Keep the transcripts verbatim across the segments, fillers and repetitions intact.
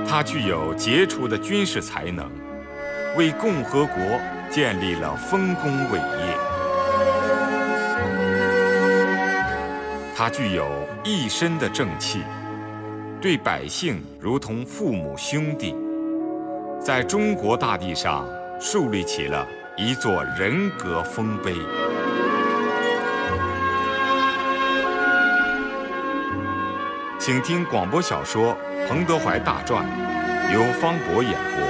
他具有杰出的军事才能，为共和国建立了丰功伟业。他具有一身的正气，对百姓如同父母兄弟，在中国大地上树立起了一座人格丰碑。请听广播小说《彭德怀大传》，由方博演播。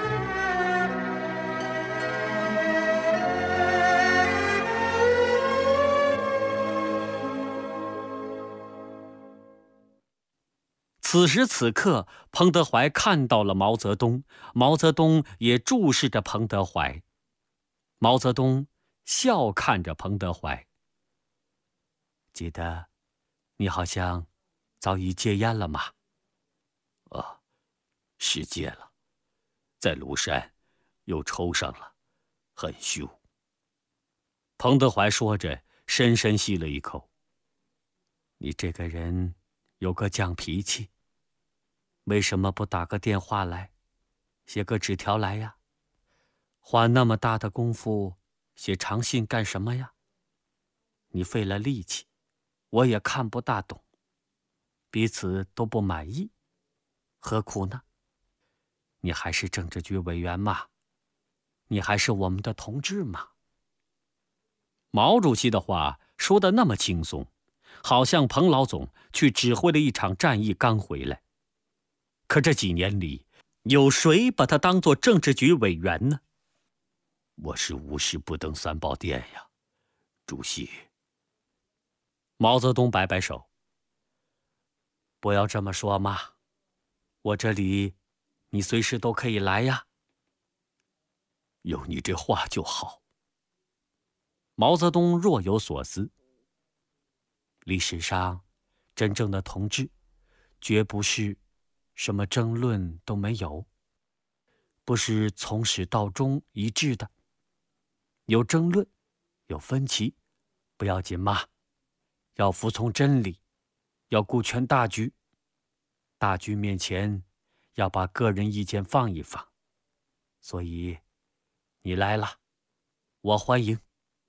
此时此刻，彭德怀看到了毛泽东，毛泽东也注视着彭德怀。毛泽东笑看着彭德怀。记得，你好像早已戒烟了吗？ 啊，是戒了，在庐山又抽上了，很羞。 彭德怀说着，深深吸了一口。你这个人有个犟脾气，为什么不打个电话来，写个纸条来呀？花那么大的功夫写长信干什么呀？你费了力气，我也看不大懂，彼此都不满意，何苦呢？你还是政治局委员嘛，你还是我们的同志嘛。毛主席的话说得那么轻松，好像彭老总去指挥了一场战役刚回来。可这几年里，有谁把他当作政治局委员呢？ 我是无事不登三宝殿呀，主席。 毛泽东摆摆手，不要这么说嘛，我这里你随时都可以来呀。 有你这话就好。 毛泽东若有所思。历史上，真正的同志，绝不是什么争论都没有，不是从始到终一致的。有争论，有分歧，不要紧嘛，要服从真理，要顾全大局。大局面前，要把个人意见放一放。所以，你来了，我欢迎。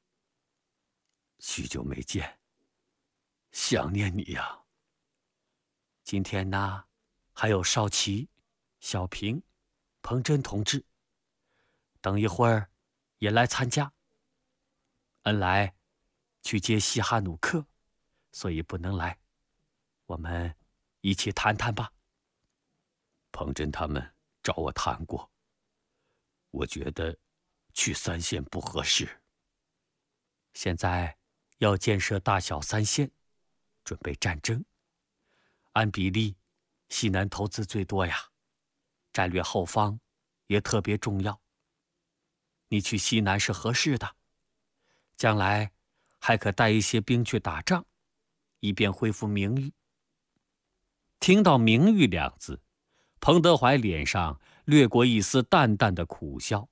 许久没见，想念你呀。 今天呢，还有少奇、小平、彭真同志，等一会儿也来参加。恩来去接西哈努克，所以不能来。我们一起谈谈吧。 彭真他们找我谈过，我觉得去三线不合适。 现在要建设大小三线，准备战争。按比例，西南投资最多呀，战略后方也特别重要。你去西南是合适的，将来还可带一些兵去打仗，以便恢复名誉。听到名誉两字，彭德怀脸上掠过一丝淡淡的苦笑。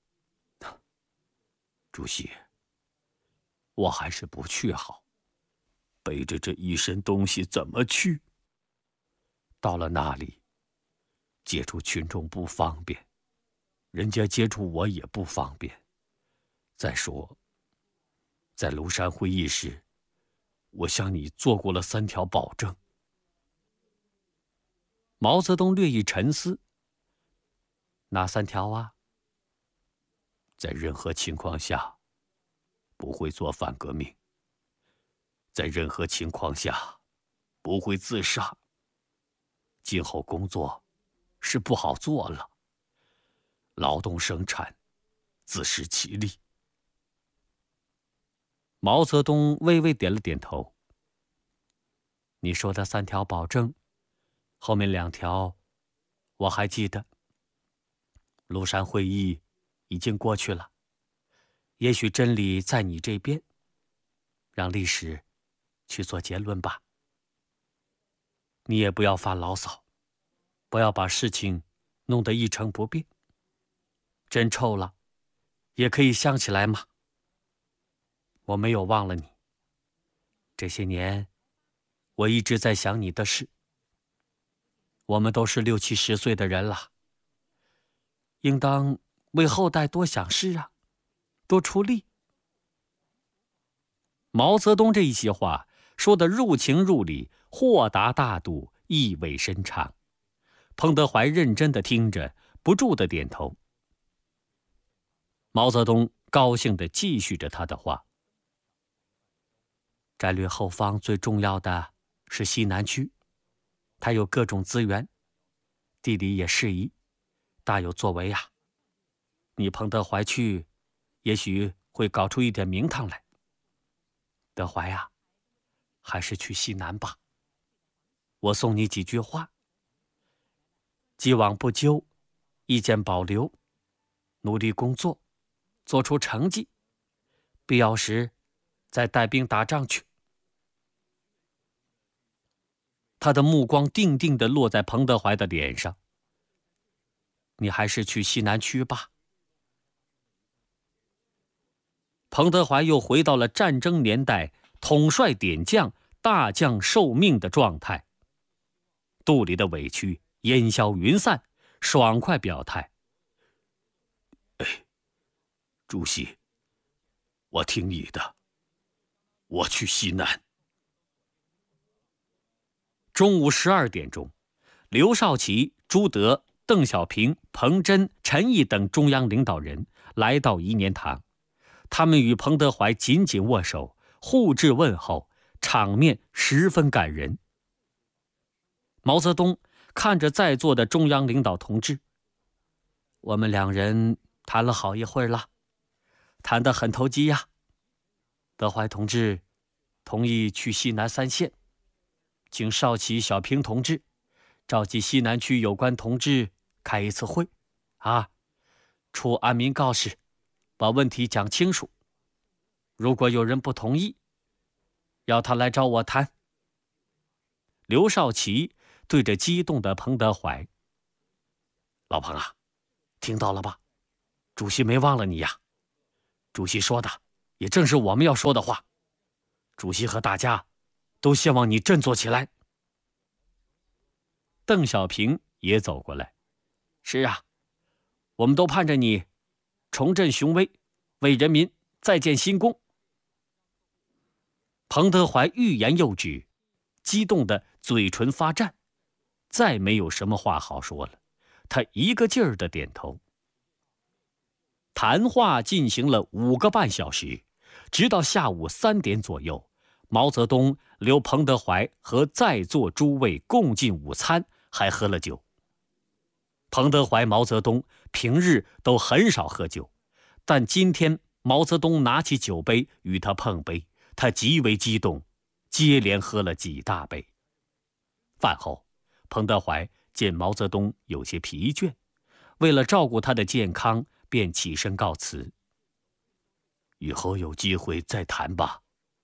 主席，我还是不去好，背着这一身东西怎么去？到了那里，接触群众不方便，人家接触我也不方便。再说，在庐山会议时，我向你做过了三条保证。 毛泽东略一沉思。哪三条啊？ 在任何情况下，不会做反革命；在任何情况下，不会自杀。今后工作是不好做了，劳动生产，自食其力。 毛泽东微微点了点头。你说的三条保证，后面两条我还记得。庐山会议已经过去了，也许真理在你这边，让历史去做结论吧。你也不要发牢骚，不要把事情弄得一成不变。真臭了，也可以想起来嘛。我没有忘了你，这些年我一直在想你的事。 我们都是六七十岁的人了，应当为后代多想事啊，多出力。毛泽东这一席话说得入情入理，豁达大度，意味深长。彭德怀认真地听着，不住地点头。毛泽东高兴地继续着他的话：战略后方最重要的是西南区，它有各种资源，地理也适宜，大有作为啊。你彭德怀去，也许会搞出一点名堂来。德怀啊，还是去西南吧。我送你几句话：既往不咎，意见保留，努力工作，做出成绩，必要时再带兵打仗去。他的目光定定地落在彭德怀的脸上。你还是去西南区吧。彭德怀又回到了战争年代统帅点将、大将受命的状态，肚里的委屈烟消云散，爽快表态： 哎，主席，我听你的，我去西南。 中午十二点钟，刘少奇、朱德、邓小平、彭真、陈毅等中央领导人来到颐年堂，他们与彭德怀紧紧握手，互致问候，场面十分感人。毛泽东看着在座的中央领导同志：我们两人谈了好一会儿了，谈得很投机呀。德怀同志同意去西南三县，请少奇、小平同志召集西南区有关同志开一次会，啊，出安民告示，把问题讲清楚。如果有人不同意，要他来找我谈。刘少奇对着激动的彭德怀：老彭啊，听到了吧？主席没忘了你呀。主席说的也正是我们要说的话。主席和大家都希望你振作起来。邓小平也走过来：是啊，我们都盼着你重振雄威，为人民再建新功。彭德怀欲言又止，激动的嘴唇发颤，再没有什么话好说了。他一个劲儿地点头。谈话进行了五个半小时，直到下午三点左右，毛泽东留彭德怀和在座诸位共进午餐，还喝了酒。彭德怀、毛泽东平日都很少喝酒，但今天毛泽东拿起酒杯与他碰杯，他极为激动，接连喝了几大杯。饭后，彭德怀见毛泽东有些疲倦，为了照顾他的健康，便起身告辞： 以后有机会再谈吧。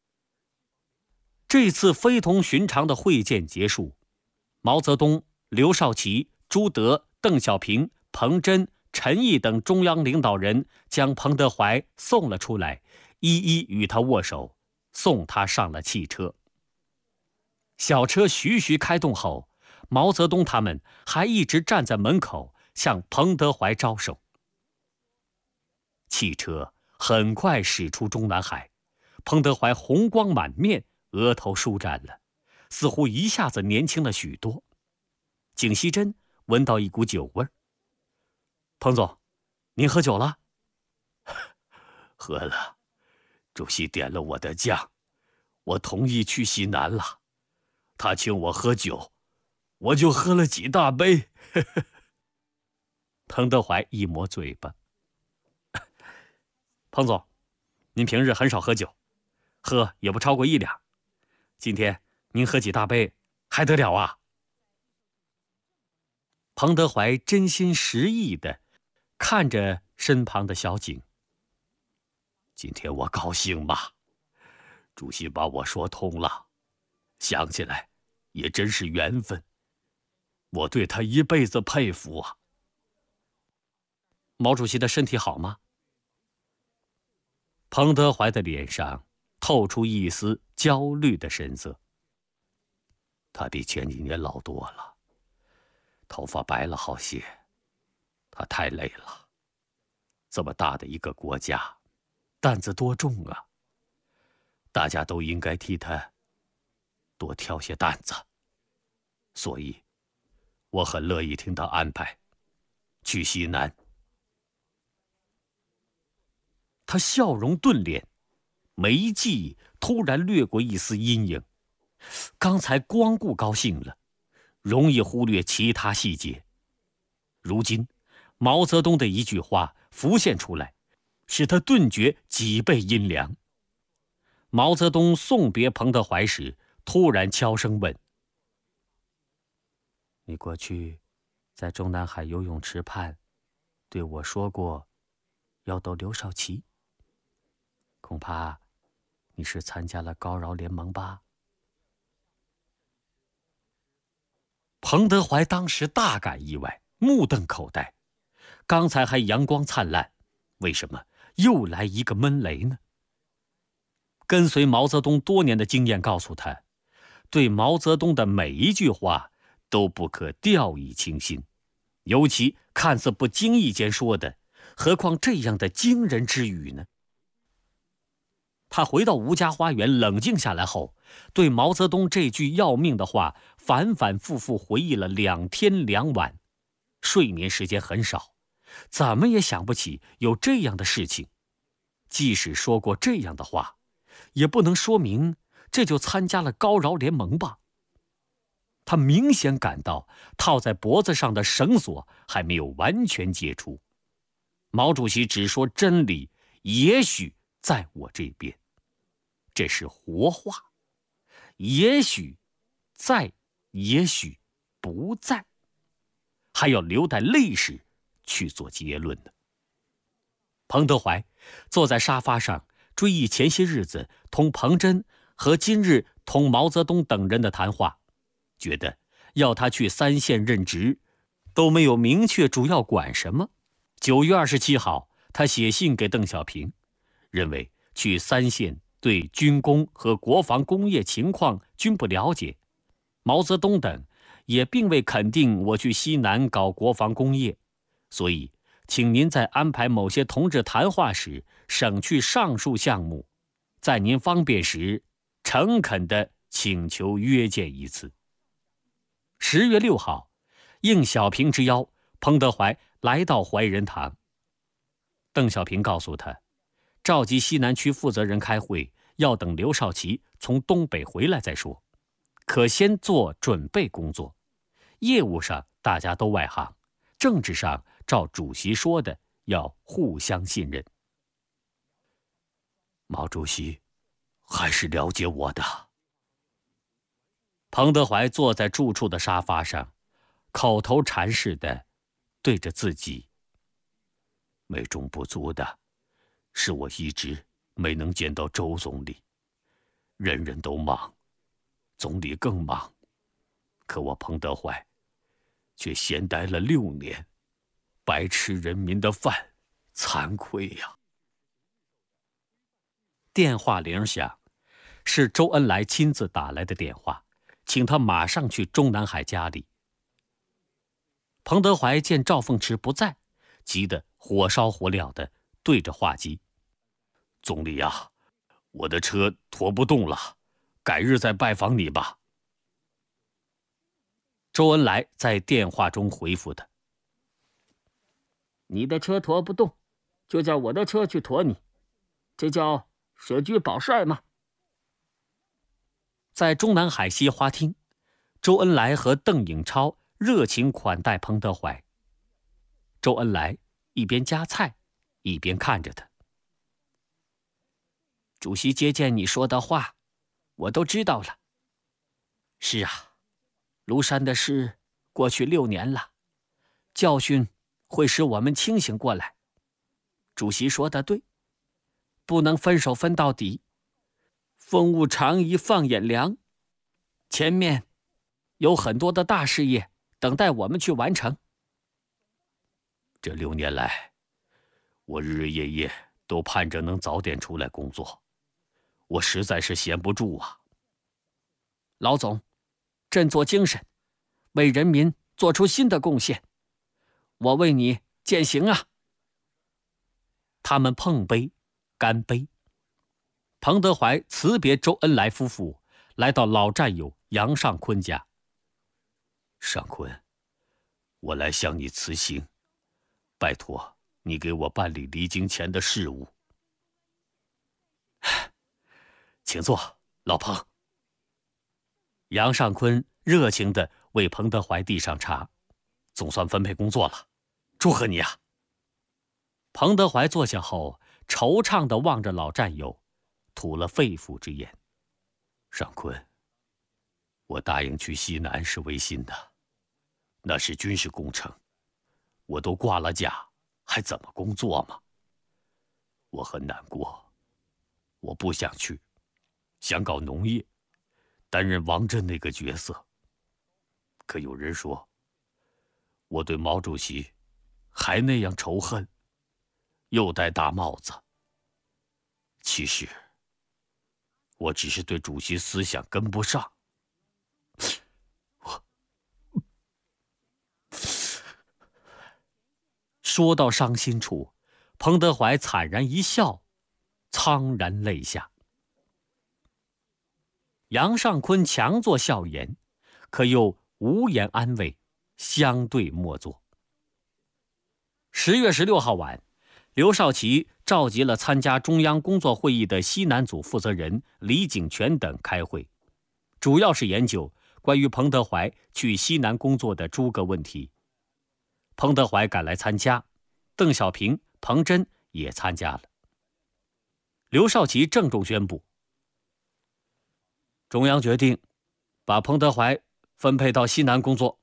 这次非同寻常的会见结束，毛泽东、刘少奇、朱德、邓小平、彭真、陈毅等中央领导人将彭德怀送了出来，一一与他握手，送他上了汽车。小车徐徐开动后，毛泽东他们还一直站在门口向彭德怀招手。汽车很快驶出中南海，彭德怀红光满面，额头舒展了，似乎一下子年轻了许多。景熙珍闻到一股酒味儿：彭总，您喝酒了？ 喝了，主席点了我的将，我同意去西南了。他请我喝酒，我就喝了几大杯。 彭德怀一抹嘴巴：彭总，您平日很少喝酒，喝也不超过一两，今天您喝几大杯还得了啊？彭德怀真心实意地看着身旁的小景： 今天我高兴嘛，主席把我说通了，想起来也真是缘分，我对他一辈子佩服啊。 毛主席的身体好吗？彭德怀的脸上透出一丝焦虑的神色。 他比前几年老多了， 头发白了好些。他太累了，这么大的一个国家，担子多重啊！大家都应该替他多挑些担子。所以，我很乐意听他安排去西南。 他笑容顿敛，眉际突然掠过一丝阴影。刚才光顾高兴了，容易忽略其他细节。如今，毛泽东的一句话浮现出来，使他顿觉脊背阴凉。毛泽东送别彭德怀时，突然悄声问：“你过去在中南海游泳池畔对我说过要斗刘少奇，恐怕你是参加了高饶联盟吧？”彭德怀当时大感意外，目瞪口呆。刚才还阳光灿烂，为什么又来一个闷雷呢？跟随毛泽东多年的经验告诉他，对毛泽东的每一句话都不可掉以轻心，尤其看似不经意间说的，何况这样的惊人之语呢？他回到吴家花园冷静下来后，对毛泽东这句要命的话反反复复回忆了两天两晚，睡眠时间很少，怎么也想不起有这样的事情。即使说过这样的话，也不能说明这就参加了高饶联盟吧。他明显感到套在脖子上的绳索还没有完全解除。毛主席只说真理，也许在我这边，这是活话。也许在，也许不在，还要留待历史去做结论呢。彭德怀坐在沙发上，追忆前些日子同彭真和今日同毛泽东等人的谈话，觉得要他去三线任职，都没有明确主要管什么。九月二十七号，他写信给邓小平，认为去三线对军工和国防工业情况均不了解，毛泽东等也并未肯定我去西南搞国防工业，所以请您在安排某些同志谈话时省去上述项目，在您方便时诚恳地请求约见一次。十月六号，应小平之邀，彭德怀来到怀仁堂。邓小平告诉他，召集西南区负责人开会，要等刘少奇从东北回来再说，可先做准备工作。业务上大家都外行，政治上照主席说的要互相信任。 毛主席还是了解我的。 彭德怀坐在住处的沙发上，口头禅似的对着自己。 美中不足的是我一直没能见到周总理，人人都忙，总理更忙，可我彭德怀却闲待了六年，白吃人民的饭，惭愧呀！ 电话铃响，是周恩来亲自打来的电话，请他马上去中南海家里。彭德怀见赵凤池不在，急得火烧火燎的对着话机：“ 总理呀，我的车驮不动了，改日再拜访你吧。” 周恩来在电话中回复他：“ 你的车驮不动，就叫我的车去驮你，这叫舍车保帅吗？” 在中南海西花厅，周恩来和邓颖超热情款待彭德怀。周恩来一边夹菜，一边看着他：“ 主席接见你说的话，我都知道了。是啊，庐山的事过去六年了，教训会使我们清醒过来。主席说的对，不能分手分到底，风物长宜放眼量，前面有很多的大事业等待我们去完成。” 这六年来，我日日夜夜都盼着能早点出来工作，我实在是闲不住啊。 老总，振作精神，为人民做做出新的贡献。我为你践行啊！” 他们碰杯，干杯。彭德怀辞别周恩来夫妇，来到老战友杨尚昆家。 尚昆，我来向你辞行，拜托你给我办理离京前的事务。 请坐，老彭。杨尚昆热情地为彭德怀递上茶，总算分配工作了，祝贺你啊！彭德怀坐下后，惆怅地望着老战友，吐了肺腑之言：“ 尚昆，我答应去西南是违心的，那是军事工程，我都挂了假，还怎么工作嘛？我很难过，我不想去，想搞农业，担任王震那个角色。可有人说，我对毛主席还那样仇恨，又戴大帽子。其实，我只是对主席思想跟不上。我说到伤心处，彭德怀惨然一笑，苍然泪下。杨尚昆强作笑颜，可又无言安慰，相对默坐。十月十六号晚，刘少奇召集了参加中央工作会议的西南组负责人李井泉等开会，主要是研究关于彭德怀去西南工作的诸个问题。彭德怀赶来参加，邓小平、彭真也参加了。刘少奇郑重宣布，中央决定把彭德怀分配到西南工作。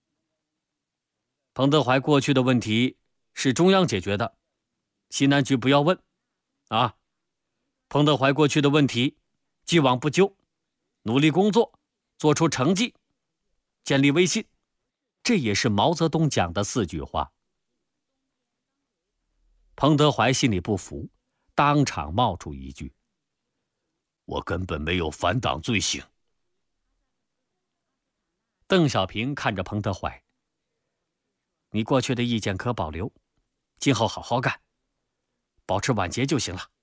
彭德怀过去的问题是中央解决的，西南局不要问啊。彭德怀过去的问题既往不咎，努力工作，做出成绩，建立威信。这也是毛泽东讲的四句话。彭德怀心里不服，当场冒出一句：“ 我根本没有反党罪行。” 邓小平看着彭德怀：“你过去的意见可保留，今后好好干，保持晚节就行了。”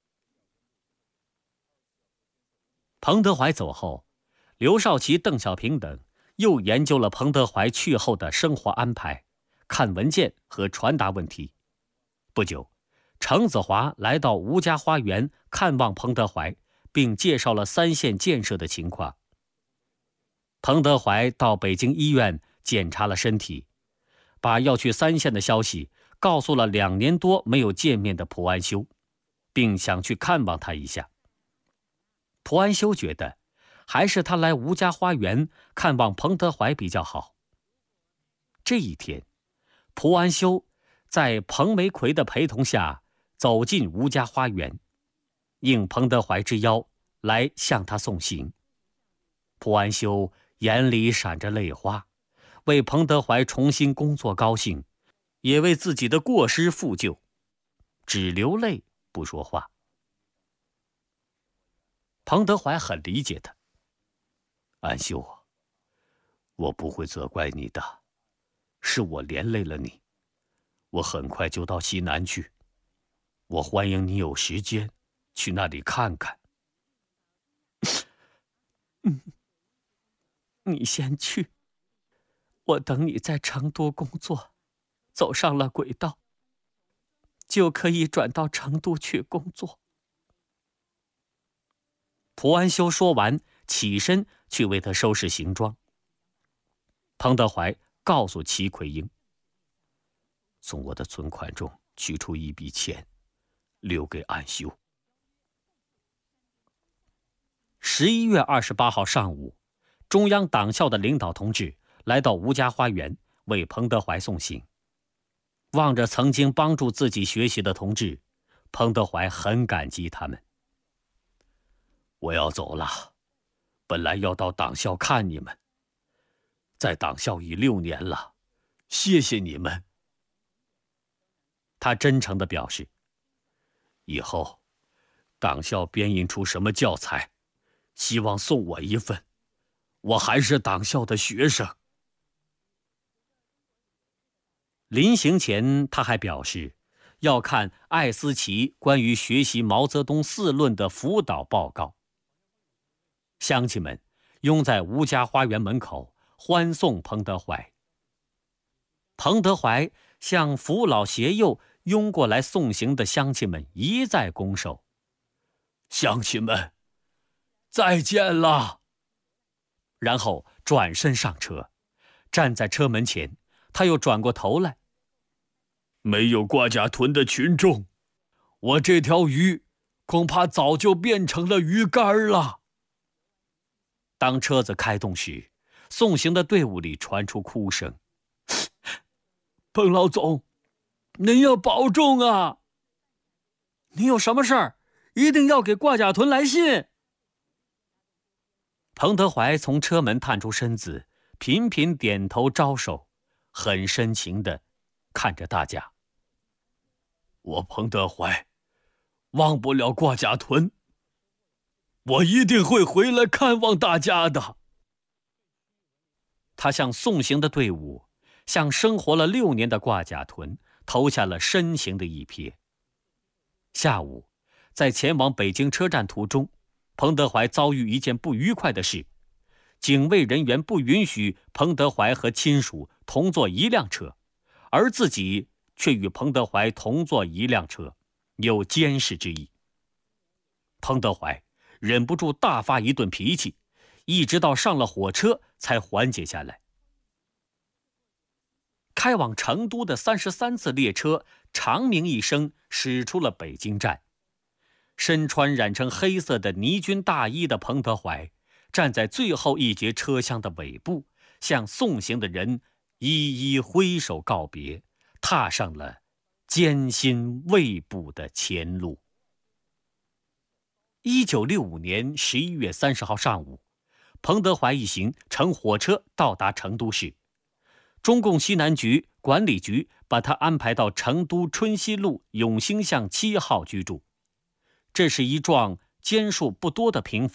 彭德怀走后，刘少奇、邓小平等又研究了彭德怀去后的生活安排、看文件和传达问题。不久，程子华来到吴家花园看望彭德怀，并介绍了三线建设的情况。彭德怀到北京医院检查了身体，把要去三线的消息告诉了两年多没有见面的蒲安修，并想去看望他一下。蒲安修觉得还是他来吴家花园看望彭德怀比较好。这一天，蒲安修在彭梅奎的陪同下走进吴家花园，应彭德怀之邀来向他送行。蒲安修眼里闪着泪花，为彭德怀重新工作高兴，也为自己的过失负疚，只流泪不说话。彭德怀很理解他：“ 安修，我不会责怪你的，是我连累了你。我很快就到西南去，我欢迎你有时间去那里看看。” 嗯，你先去，我等你在成都工作，走上了轨道，就可以转到成都去工作。 蒲安修说完，起身去为他收拾行装。彭德怀告诉齐奎英：“ 从我的存款中取出一笔钱，留给安修。” 十一月二十八号上午，中央党校的领导同志来到吴家花园为彭德怀送行。望着曾经帮助自己学习的同志，彭德怀很感激他们。 我要走了，本来要到党校看你们，在党校已六年了，谢谢你们。 他真诚地表示， 以后党校编印出什么教材，希望送我一份，我还是党校的学生。 临行前，他还表示要看艾思奇关于学习毛泽东四论的辅导报告。乡亲们拥在吴家花园门口欢送彭德怀。彭德怀向扶老携幼拥过来送行的乡亲们一再拱手：“ 乡亲们，再见了。” 然后转身上车，站在车门前，他又转过头来：“ 没有挂甲屯的群众，我这条鱼恐怕早就变成了鱼干了。” 当车子开动时，送行的队伍里传出哭声：“ 彭老总，您要保重啊！ 您有什么事儿，一定要给挂甲屯来信。” 彭德怀从车门探出身子，频频点头招手，很深情地看着大家。 我彭德怀忘不了挂甲屯，我一定会回来看望大家的。 他向送行的队伍，向生活了六年的挂甲屯投下了深情的一瞥。下午，在前往北京车站途中，彭德怀遭遇一件不愉快的事，警卫人员不允许彭德怀和亲属同坐一辆车，而自己却与彭德怀同坐一辆车，有监视之意。彭德怀忍不住大发一顿脾气，一直到上了火车才缓解下来。开往成都的三十三次列车长鸣一声驶出了北京站。身穿染成黑色的呢军大衣的彭德怀站在最后一节车厢的尾部，向送行的人一一挥手告别，踏上了艰辛未卜的前路。一九六五年十一月三十号上午，彭德怀一行乘火车到达成都市。中共西南局管理局把他安排到成都春熙路永兴巷七号居住。这是一幢间数不多的平房。